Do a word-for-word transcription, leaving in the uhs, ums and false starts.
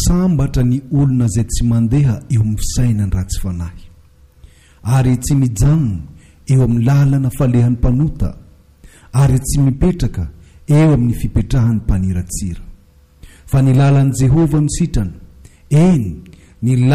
sambatra ny olona izay tsy mandeha eo amin'ny fisainany ratsy fanahy ary tsy mijanona eo amin'ny lalana falehan'ny mpanota ary tsy mipetraka eo amin'ny fipetrahan'ny mpaniratsira fa ny lalan'i Jehova no sitrana eny ny